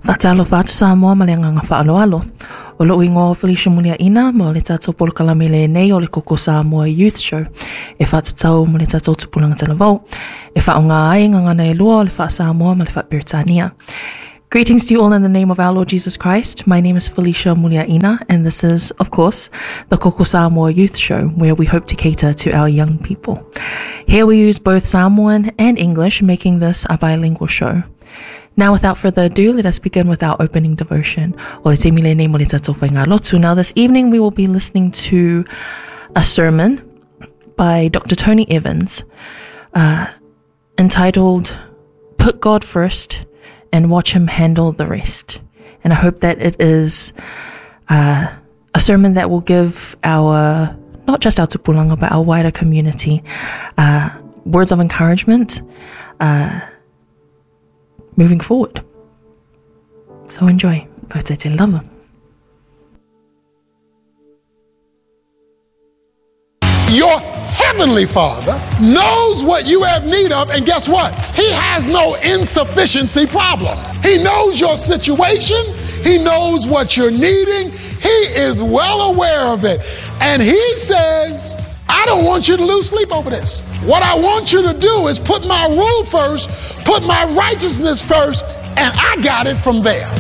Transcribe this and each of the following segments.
Whātalo whātu Samoa ma le nganga whaaloalo. O lo ingo Felicia Muliaina mo le tātou polokalame le nei o le Koko Samoa Youth Show. E whātatau mo le tātou tupulanga talavau. E whaonga ai ngangana e lua o le wha Samoa ma le wha Britania. Greetings to you all in the name of our Lord Jesus Christ. My name is Felicia Muliaina, and this is, of course, the Koko Samoa Youth Show, where we hope to cater to our young people. Here we use both Samoan and English, making this a bilingual show. Now, without further ado, let us begin with our opening devotion. Now, this evening we will be listening to a sermon by Dr. Tony Evans entitled, Put God First and Watch Him Handle the Rest. And I hope that it is a sermon that will give our, not just our tupulanga, but our wider community, words of encouragement, moving forward. So enjoy. Love. Your heavenly Father knows what you have need of, and guess what? He has no insufficiency problem. He knows your situation. He knows what you're needing. He is well aware of it. And he says, I don't want you to lose sleep over this. What I want you to do is put my rule first, put my righteousness first, and I got it from there.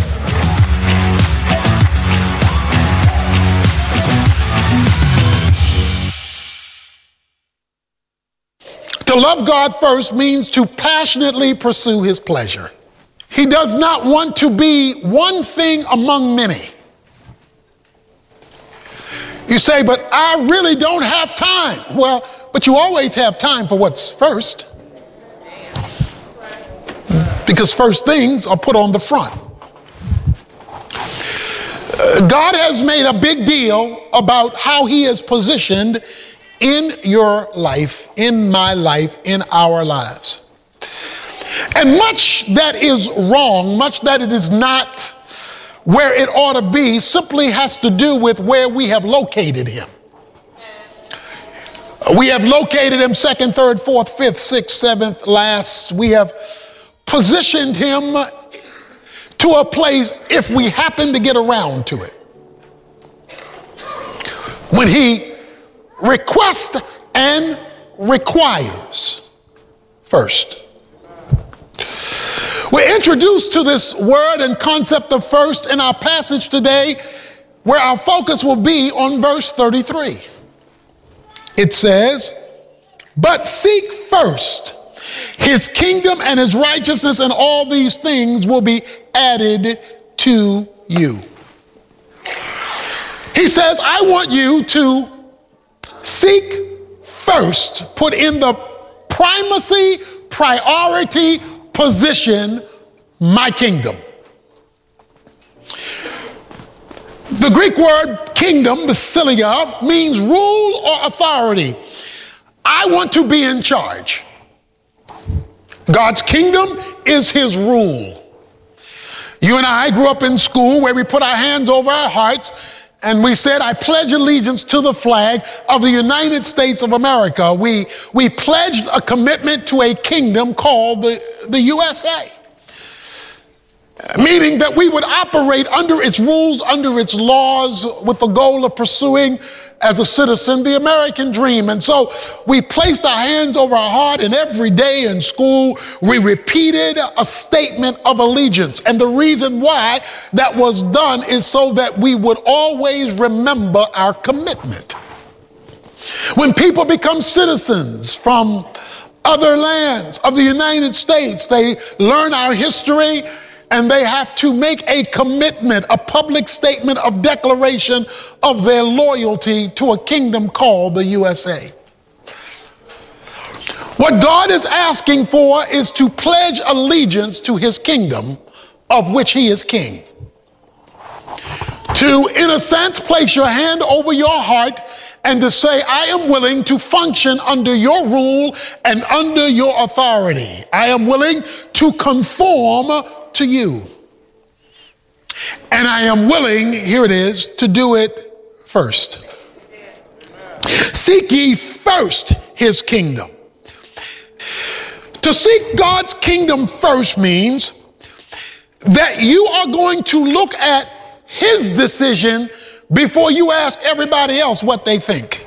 To love God first means to passionately pursue his pleasure. He does not want to be one thing among many. You say, but I really don't have time. Well, but you always have time for what's first. Because first things are put on the front. God has made a big deal about how he is positioned in your life, in my life, in our lives. And much that is wrong, much that it is not where it ought to be, simply has to do with where we have located him. We have located him second, third, fourth, fifth, sixth, seventh, last. We have positioned him to a place if we happen to get around to it. When he requests and requires first. We're introduced to this word and concept of first in our passage today, where our focus will be on verse 33. It says, but seek first his kingdom and his righteousness, and all these things will be added to you. He says, I want you to seek first, put in the primacy, priority position, my kingdom. The Greek word kingdom, basileia, means rule or authority. I want to be in charge. God's kingdom is his rule. You and I grew up in school where we put our hands over our hearts and we said, I pledge allegiance to the flag of the United States of America. We pledged a commitment to a kingdom called the USA. Meaning that we would operate under its rules, under its laws, with the goal of pursuing, as a citizen, the American dream. And so we placed our hands over our heart, and every day in school, we repeated a statement of allegiance. And the reason why that was done is so that we would always remember our commitment. When people become citizens from other lands of the United States, they learn our history, and they have to make a commitment, a public statement of declaration of their loyalty to a kingdom called the USA. What God is asking for is to pledge allegiance to his kingdom, of which he is king. To, in a sense, place your hand over your heart and to say, I am willing to function under your rule and under your authority. I am willing to conform to you. And I am willing, here it is, to do it first. Seek ye first his kingdom. To seek God's kingdom first means that you are going to look at his decision before you ask everybody else what they think.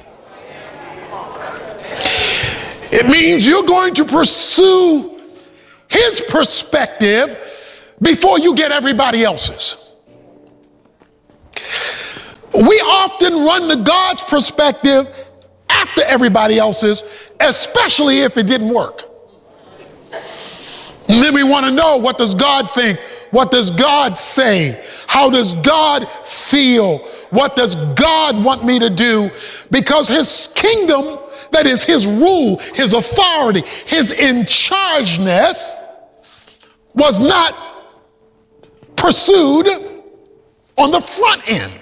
It means you're going to pursue his perspective before you get everybody else's. We often run to God's perspective after everybody else's, especially if it didn't work. And then we want to know, what does God think? What does God say? How does God feel? What does God want me to do? Because his kingdom, that is his rule, his authority, his in-chargeness, was not pursued on the front end.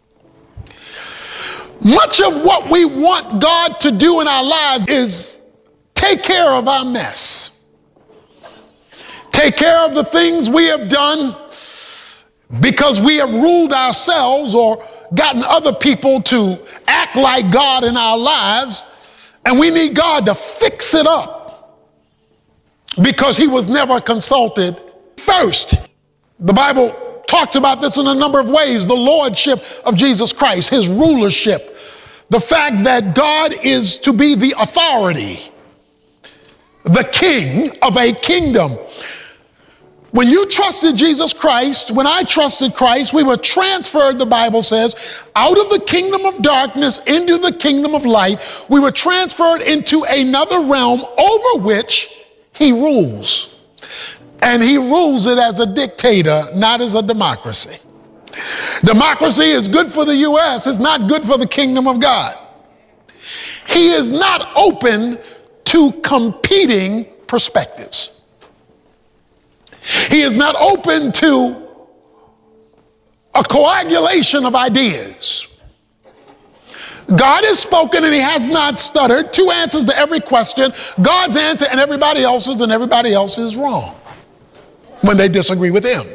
Much of what we want God to do in our lives is take care of our mess. Take care of the things we have done because we have ruled ourselves or gotten other people to act like God in our lives, and we need God to fix it up because he was never consulted first. The Bible talks about this in a number of ways. The lordship of Jesus Christ, his rulership, the fact that God is to be the authority, the king of a kingdom. When you trusted Jesus Christ, when I trusted Christ, we were transferred, the Bible says, out of the kingdom of darkness into the kingdom of light. We were transferred into another realm over which he rules. And he rules it as a dictator, not as a democracy. Democracy is good for the U.S., it's not good for the kingdom of God. He is not open to competing perspectives. He is not open to a coagulation of ideas. God has spoken and he has not stuttered. Two answers to every question: God's answer and everybody else's is wrong when they disagree with him.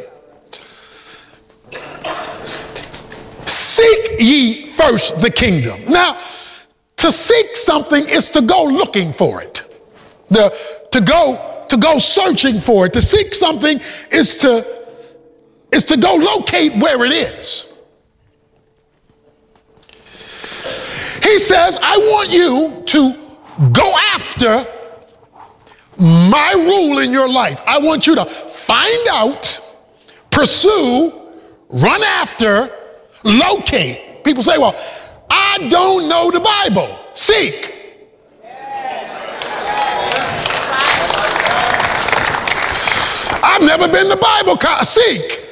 Seek ye first the kingdom. Now, to seek something is to go looking for it. To go searching for it. To seek something is to go locate where it is. He says, I want you to go after my rule in your life. I want you to find out, pursue, run after, locate. People say, well, I don't know the Bible. Seek. I've never been to Bible college. Seek.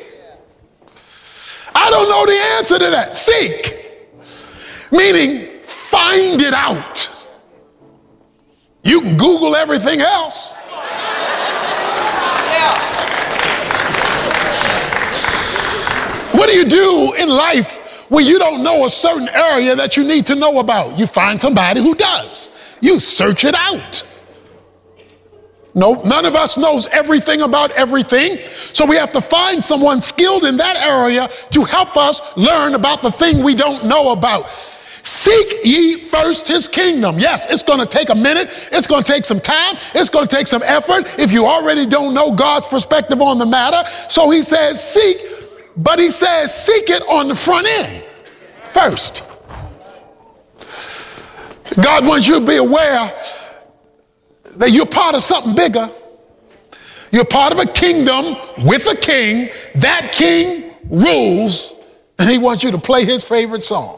I don't know the answer to that. Seek. Meaning, find it out. You can Google everything else. What do you do in life when you don't know a certain area that you need to know about? You find somebody who does. You search it out. No, none of us knows everything about everything. So we have to find someone skilled in that area to help us learn about the thing we don't know about. Seek ye first his kingdom. Yes, it's going to take a minute. It's going to take some time. It's going to take some effort if you already don't know God's perspective on the matter. So he says seek, but he says seek it on the front end first. God wants you to be aware that you're part of something bigger. You're part of a kingdom with a king. That king rules, and he wants you to play his favorite song.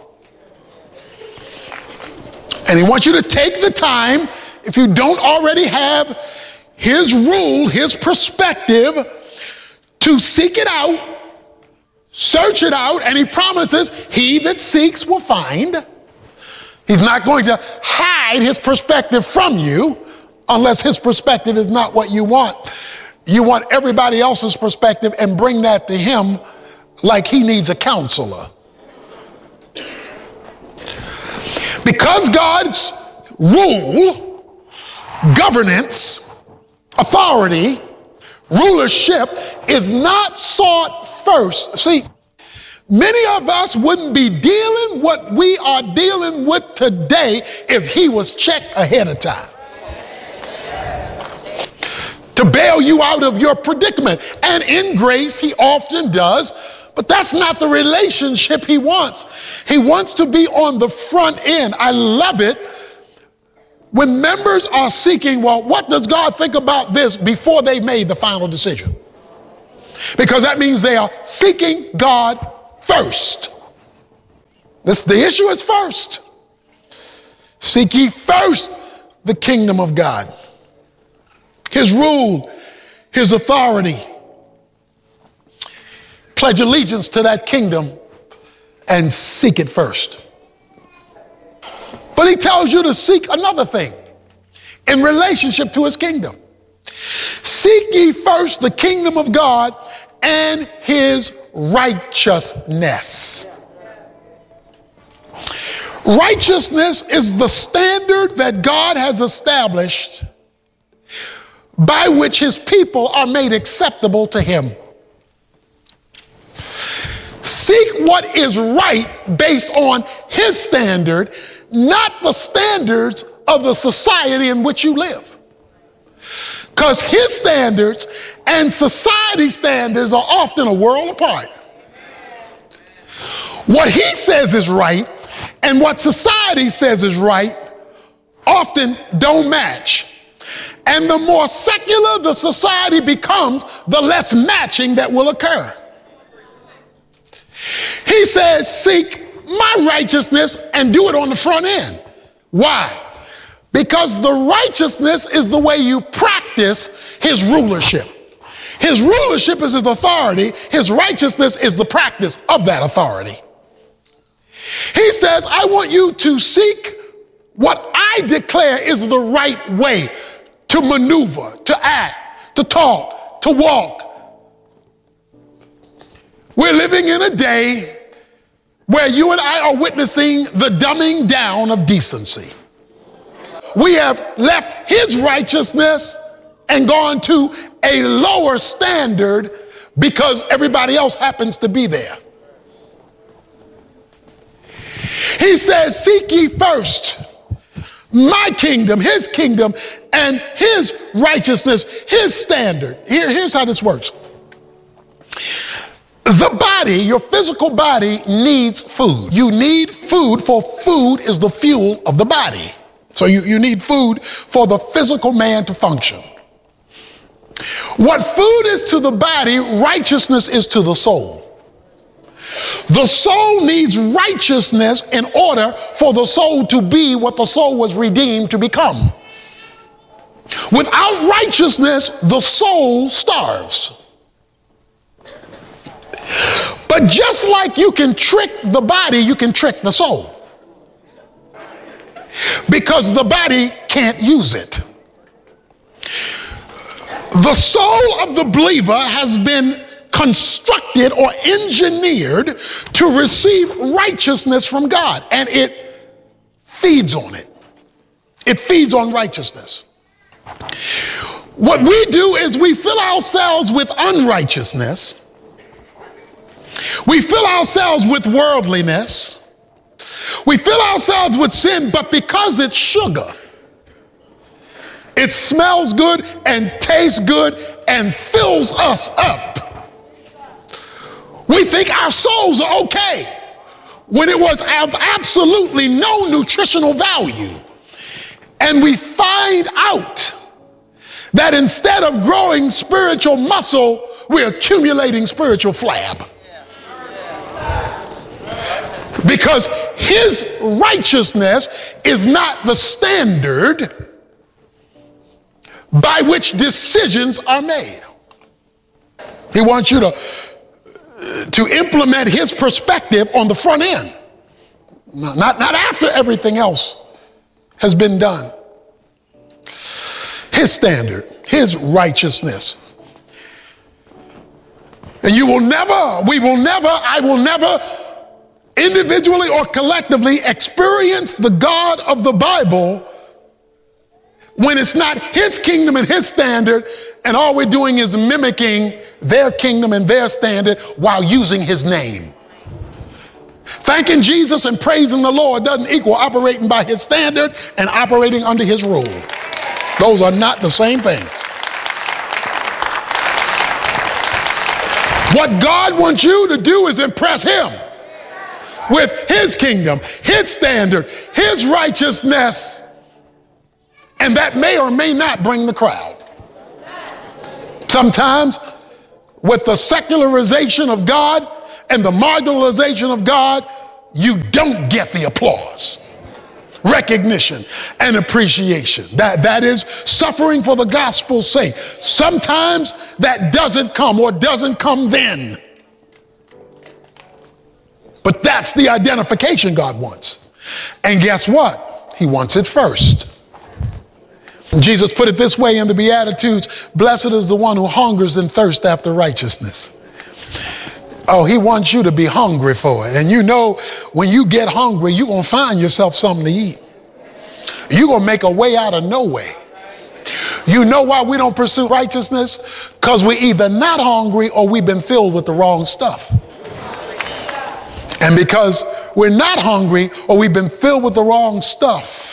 And he wants you to take the time, if you don't already have his rule, his perspective, to seek it out, search it out, and he promises he that seeks will find. He's not going to hide his perspective from you unless his perspective is not what you want. You want everybody else's perspective and bring that to him like he needs a counselor. Because God's rule, governance, authority, rulership is not sought first. See, many of us wouldn't be dealing what we are dealing with today if he was checked ahead of time. to bail you out of your predicament. And in grace, he often does, but that's not the relationship he wants. He wants to be on the front end. I love it when members are seeking, well, what does God think about this before they made the final decision? Because that means they are seeking God first. The issue is first. Seek ye first the kingdom of God, his rule, his authority. Pledge allegiance to that kingdom and seek it first. But he tells you to seek another thing in relationship to his kingdom. Seek ye first the kingdom of God and his righteousness. Righteousness is the standard that God has established by which his people are made acceptable to him. Seek what is right based on his standard, not the standards of the society in which you live. Because his standards and society standards are often a world apart. What he says is right and what society says is right often don't match. And the more secular the society becomes, the less matching that will occur. He says, seek my righteousness and do it on the front end. Why? Because the righteousness is the way you practice his rulership. His rulership is his authority. His righteousness is the practice of that authority. He says, I want you to seek what I declare is the right way to maneuver, to act, to talk, to walk. We're living in a day where you and I are witnessing the dumbing down of decency. We have left his righteousness and gone to a lower standard because everybody else happens to be there. He says, seek ye first my kingdom, his kingdom, and his righteousness, his standard. Here's how this works. The body, your physical body, needs food. You need food, for food is the fuel of the body. So you need food for the physical man to function. What food is to the body, righteousness is to the soul. The soul needs righteousness in order for the soul to be what the soul was redeemed to become. Without righteousness, the soul starves. But just like you can trick the body, you can trick the soul. Because the body can't use it. The soul of the believer has been constructed or engineered to receive righteousness from God, and it feeds on it. It feeds on righteousness. What we do is we fill ourselves with unrighteousness. We fill ourselves with worldliness. We fill ourselves with sin, but because it's sugar, it smells good and tastes good and fills us up. We think our souls are okay when it was of absolutely no nutritional value. And we find out that instead of growing spiritual muscle, we're accumulating spiritual flab. Because his righteousness is not the standard by which decisions are made. He wants you to implement his perspective on the front end, not after everything else has been done. His standard, his righteousness. And I will never individually or collectively experience the God of the Bible when it's not his kingdom and his standard, and all we're doing is mimicking their kingdom and their standard while using his name. Thanking Jesus and praising the Lord doesn't equal operating by his standard and operating under his rule. Those are not the same thing. What God wants you to do is impress him with his kingdom, his standard, his righteousness. And that may or may not bring the crowd. Sometimes with the secularization of God and the marginalization of God, you don't get the applause, recognition, and appreciation. That is suffering for the gospel's sake. Sometimes that doesn't come or doesn't come then. But that's the identification God wants. And guess what? He wants it first. Jesus put it this way in the Beatitudes: blessed is the one who hungers and thirsts after righteousness. Oh, he wants you to be hungry for it. And you know, when you get hungry, you're going to find yourself something to eat. You're going to make a way out of no way. You know why we don't pursue righteousness? Because we're either not hungry or we've been filled with the wrong stuff. And because we're not hungry or we've been filled with the wrong stuff,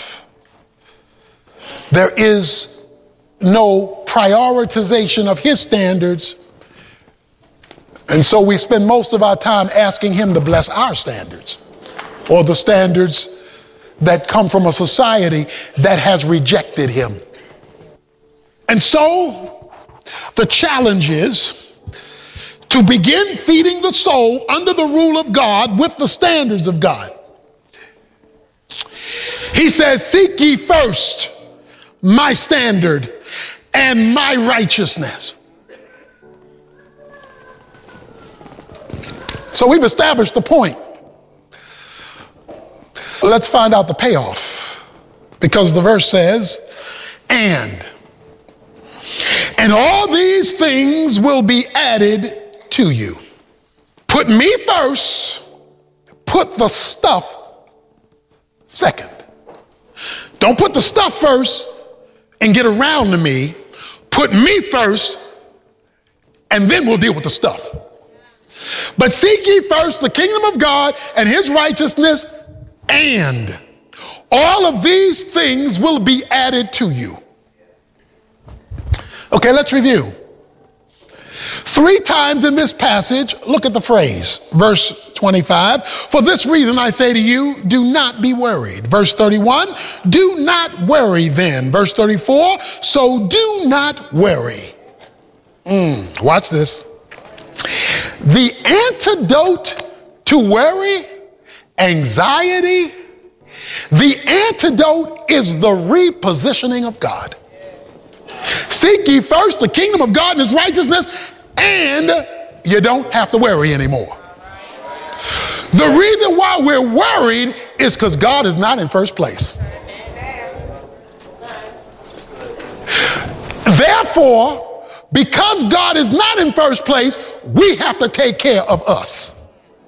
there is no prioritization of his standards. And so we spend most of our time asking him to bless our standards, or the standards that come from a society that has rejected him. And so the challenge is to begin feeding the soul under the rule of God with the standards of God. He says, seek ye first my standard and my righteousness. So we've established the point. Let's find out the payoff. Because the verse says, and all these things will be added to you. Put me first, put the stuff second. Don't put the stuff first and get around to me. Put me first, and then we'll deal with the stuff. But seek ye first the kingdom of God and his righteousness, and all of these things will be added to you. Okay, let's review. 3 times in this passage, look at the phrase. Verse 25, for this reason I say to you, do not be worried. Verse 31, do not worry then. Verse 34, so do not worry. Watch this. The antidote to worry, anxiety, the antidote is the repositioning of God. Seek ye first the kingdom of God and his righteousness, and you don't have to worry anymore. The reason why we're worried is because God is not in first place. Therefore, because God is not in first place, we have to take care of us.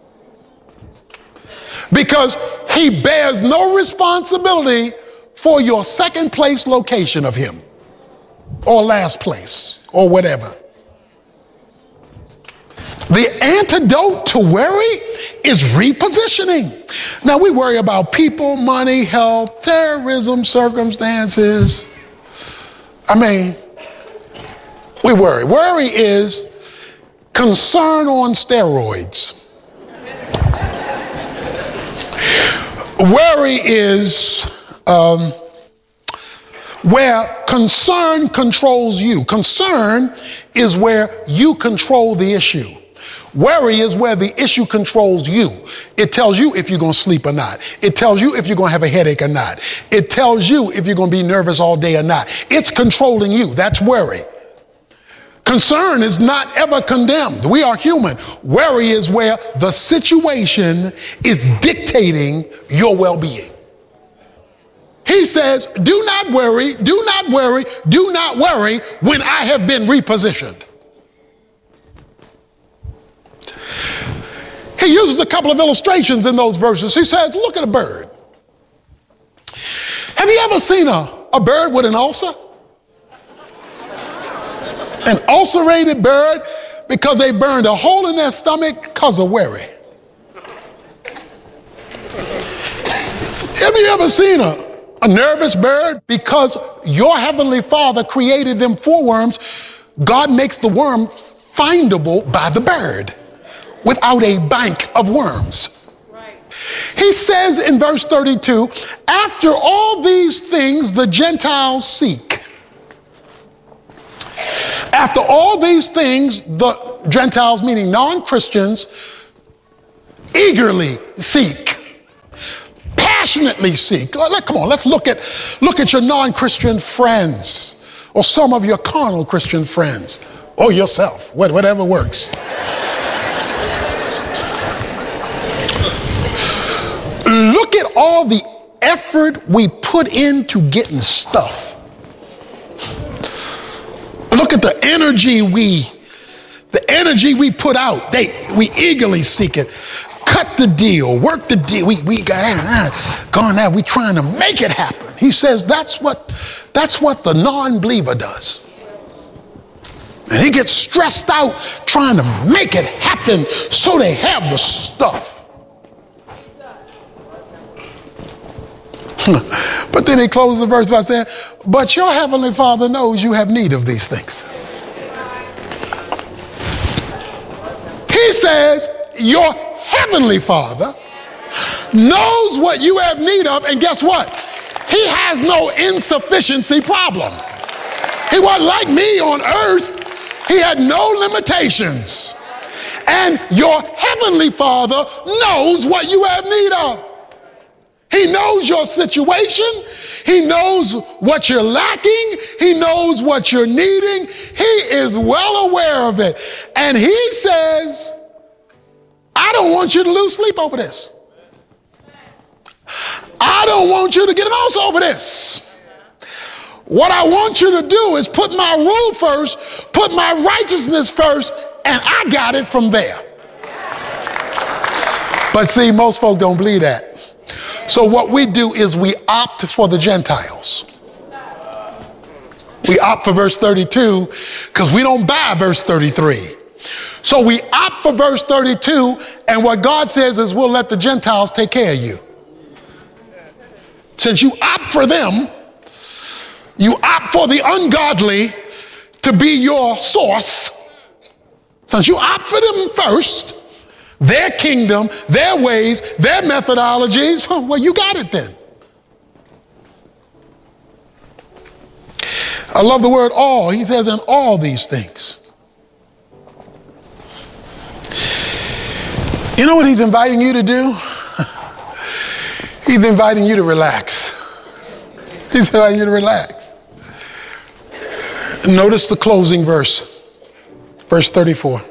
Because he bears no responsibility for your second place location of him, or last place, or whatever. The antidote to worry is repositioning. Now, we worry about people, money, health, terrorism, circumstances. I mean, we worry. Worry is concern on steroids. Worry is where concern controls you. Concern is where you control the issue. Worry is where the issue controls you. It tells you if you're going to sleep or not. It tells you if you're going to have a headache or not. It tells you if you're going to be nervous all day or not. It's controlling you. That's worry. Concern is not ever condemned. We are human. Worry is where the situation is dictating your well-being. He says, do not worry, do not worry, do not worry when I have been repositioned. He uses a couple of illustrations in those verses. He says, look at a bird. Have you ever seen a bird with an ulcer? An ulcerated bird because they burned a hole in their stomach because of worry. Have you ever seen a nervous bird? Because your heavenly Father created them for worms. God makes the worm findable by the bird without a bank of worms. He says in verse 32, after all these things the Gentiles seek. After all these things, the Gentiles, meaning non-Christians, eagerly seek, passionately seek. Come on, let's look at your non-Christian friends, or some of your carnal Christian friends, or yourself, whatever works. Look at all the effort we put into getting stuff. Look at the energy we put out. We eagerly seek it. Cut the deal, work the deal. We going out. We trying to make it happen. He says that's what the non-believer does. And he gets stressed out trying to make it happen so they have the stuff. But then he closes the verse by saying, but your heavenly Father knows you have need of these things. He says, your heavenly Father knows what you have need of, and guess what? He has no insufficiency problem. He wasn't like me on earth. He had no limitations. And your heavenly Father knows what you have need of. He knows your situation. He knows what you're lacking. He knows what you're needing. He is well aware of it. And he says, I don't want you to lose sleep over this. I don't want you to get lost over this. What I want you to do is put my rule first, put my righteousness first, and I got it from there. But see, most folk don't believe that. So what we do is we opt for the Gentiles. We opt for verse 32 because we don't buy verse 33. So we opt for verse 32, and what God says is we'll let the Gentiles take care of you. Since you opt for them, you opt for the ungodly to be your source. Since you opt for them first, their kingdom, their ways, their methodologies, well, you got it then. I love the word all. He says in all these things. You know what he's inviting you to do? He's inviting you to relax. He's inviting you to relax. Notice the closing verse, verse 34.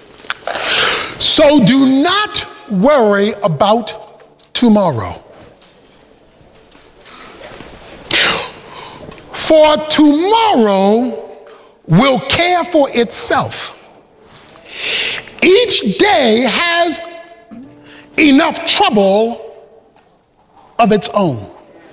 So do not worry about tomorrow. For tomorrow will care for itself. Each day has enough trouble of its own.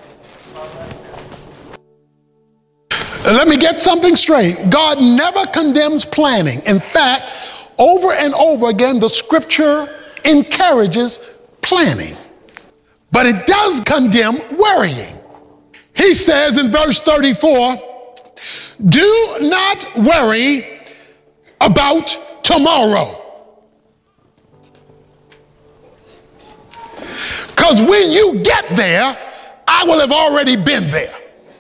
Let me get something straight. God never condemns planning. In fact, over and over again, the scripture encourages planning. But it does condemn worrying. He says in verse 34, do not worry about tomorrow. Because when you get there, I will have already been there.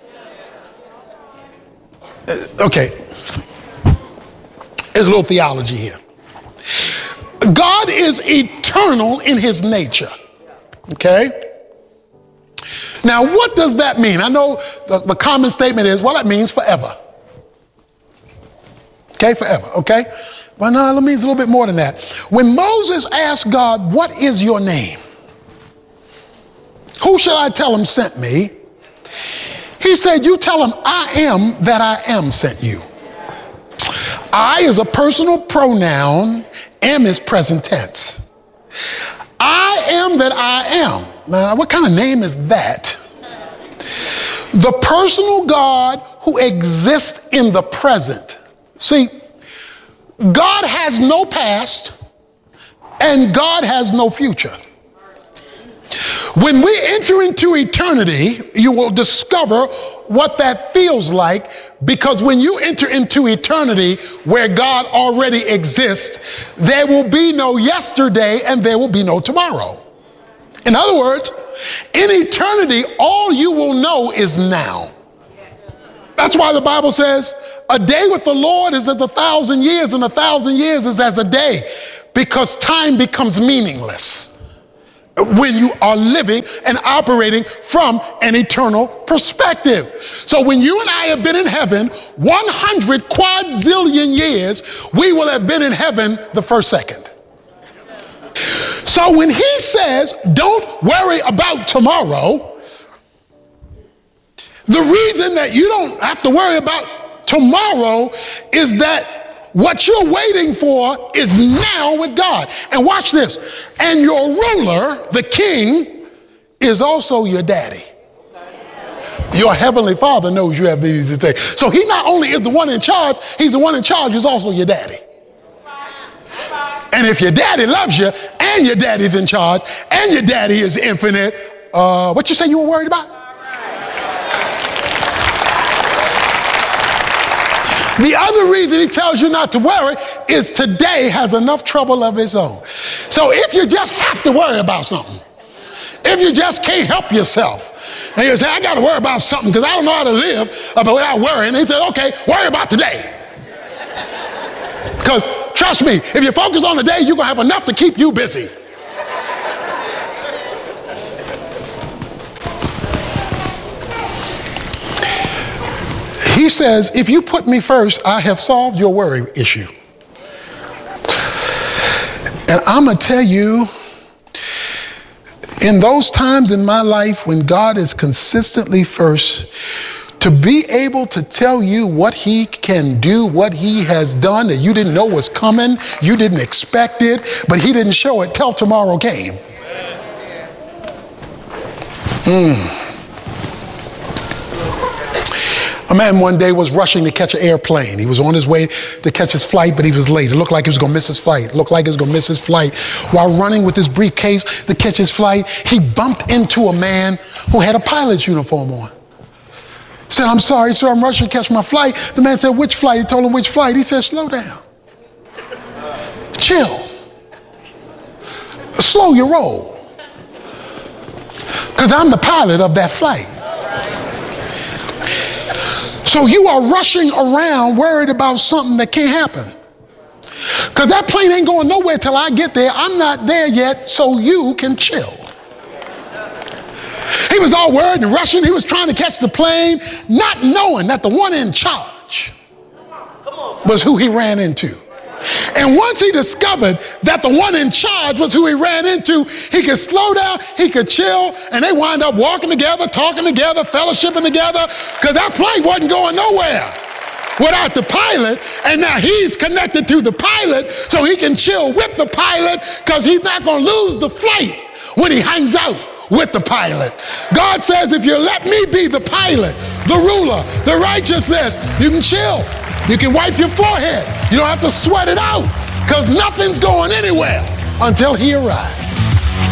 Okay, there's a little theology here. God is eternal in his nature. Okay? Now, what does that mean? I know the common statement is, well, that means forever. Okay, forever, okay? Well, no, it means a little bit more than that. When Moses asked God, what is your name? Who should I tell him sent me? He said, you tell him, I am that I am sent you. I is a personal pronoun, am is present tense. I am that I am. Now, what kind of name is that? The personal God who exists in the present. See, God has no past and God has no future. When we enter into eternity, you will discover what that feels like, because when you enter into eternity where God already exists, there will be no yesterday and there will be no tomorrow. In other words, in eternity, all you will know is now. That's why the Bible says a day with the Lord is as 1,000 years, and 1,000 years is as a day, because time becomes meaningless when you are living and operating from an eternal perspective. So when you and I have been in heaven 100 quadrillion years, we will have been in heaven the first second. So when he says, don't worry about tomorrow, the reason that you don't have to worry about tomorrow is that what you're waiting for is now with God. And watch this. And your ruler, the king, is also your daddy. Your heavenly father knows you have these things. So he not only is the one in charge, he's the one in charge who's also your daddy. And if your daddy loves you, and your daddy's in charge, and your daddy is infinite, what you say you were worried about? The other reason he tells you not to worry is today has enough trouble of its own. So if you just have to worry about something, if you just can't help yourself, and you say, I got to worry about something because I don't know how to live without worrying, he says, okay, worry about today. Because trust me, if you focus on the day, you're going to have enough to keep you busy. He says, if you put me first, I have solved your worry issue. And I'm going to tell you, in those times in my life when God is consistently first, to be able to tell you what he can do, what he has done that you didn't know was coming, you didn't expect it, but he didn't show it till tomorrow came. A man one day was rushing to catch an airplane. He was on his way to catch his flight, but he was late. It looked like he was going to miss his flight. While running with his briefcase to catch his flight, he bumped into a man who had a pilot's uniform on. He said, I'm sorry, sir, I'm rushing to catch my flight. The man said, which flight? He told him which flight. He said, slow down. Chill. Slow your roll. Because I'm the pilot of that flight. So you are rushing around worried about something that can't happen. Because that plane ain't going nowhere till I get there. I'm not there yet, so you can chill. He was all worried and rushing. He was trying to catch the plane, not knowing that the one in charge was who he ran into. And once he discovered that the one in charge was who he ran into, he could slow down, he could chill, and they wind up walking together, talking together, fellowshipping together, because that flight wasn't going nowhere without the pilot. And now he's connected to the pilot, so he can chill with the pilot, because he's not going to lose the flight when he hangs out with the pilot. God says, if you let me be the pilot, the ruler, the righteousness, you can chill. You can wipe your forehead. You don't have to sweat it out, because nothing's going anywhere until he arrives.